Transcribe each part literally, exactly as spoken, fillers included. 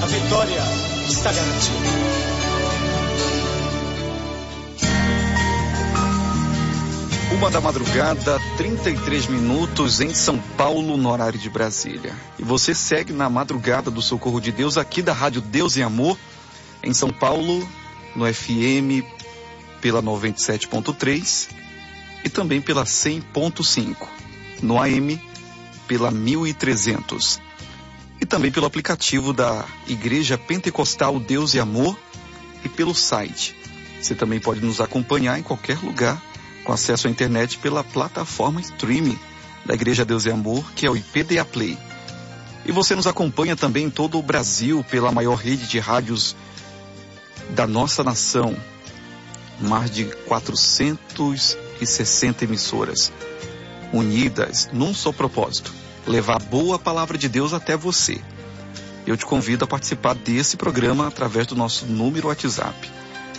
A vitória está garantida. Uma da madrugada, trinta e três minutos em São Paulo, no horário de Brasília. E você segue na madrugada do Socorro de Deus, aqui da Rádio Deus e Amor, em São Paulo, no F M, pela noventa e sete ponto três e também pela cem ponto cinco. No A M, pela mil e trezentos. E também pelo aplicativo da Igreja Pentecostal Deus e Amor e pelo site. Você também pode nos acompanhar em qualquer lugar, com acesso à internet pela plataforma streaming da Igreja Deus e Amor, que é o I P D A Play. E você nos acompanha também em todo o Brasil pela maior rede de rádios da nossa nação, mais de quatrocentas e sessenta emissoras, unidas num só propósito: levar a boa palavra de Deus até você. Eu te convido a participar desse programa através do nosso número WhatsApp.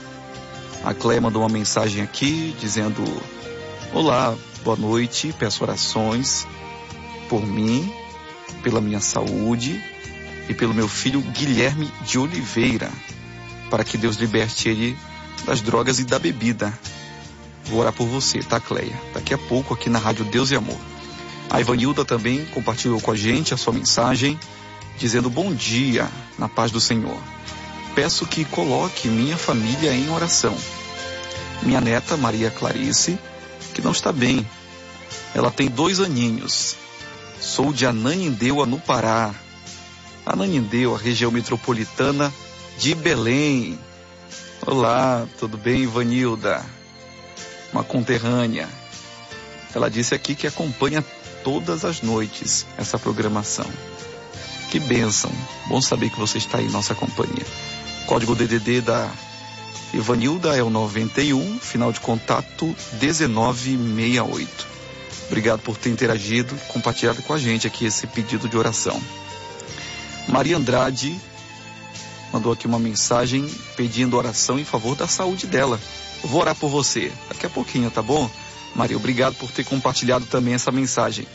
A Cléia mandou uma mensagem aqui dizendo: olá, boa noite, peço orações por mim, pela minha saúde e pelo meu filho Guilherme de Oliveira, para que Deus liberte ele das drogas e da bebida. Vou orar por você, tá, Cléia? Daqui a pouco aqui na Rádio Deus e Amor. A Ivanilda também compartilhou com a gente a sua mensagem, dizendo: bom dia, na paz do Senhor. Peço que coloque minha família em oração. Minha neta, Maria Clarice, que não está bem. Ela tem dois aninhos. Sou de Ananindeua, no Pará. Ananindeua, região metropolitana de Belém. Olá, tudo bem, Ivanilda? Uma conterrânea. Ela disse aqui que acompanha todas as noites essa programação. Que bênção. Bom saber que você está aí em nossa companhia. Código D D D da Ivanilda é o noventa e um, final de contato dezenove sessenta e oito. Obrigado por ter interagido, compartilhado com a gente aqui esse pedido de oração. Maria Andrade mandou aqui uma mensagem pedindo oração em favor da saúde dela. Eu vou orar por você daqui a pouquinho, tá bom? Maria, obrigado por ter compartilhado também essa mensagem.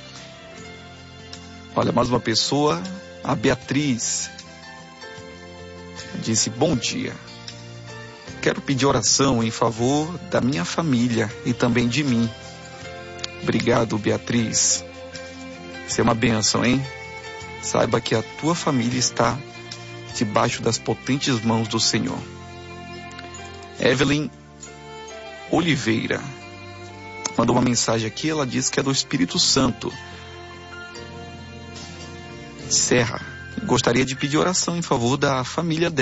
Olha, mais uma pessoa, a Beatriz, disse: bom dia. Quero pedir oração em favor da minha família e também de mim. Obrigado, Beatriz. Isso é uma bênção, hein? Saiba que a tua família está debaixo das potentes mãos do Senhor. Evelyn Oliveira mandou uma mensagem aqui. Ela diz que é do Espírito Santo. Serra. Gostaria de pedir oração em favor da família dela.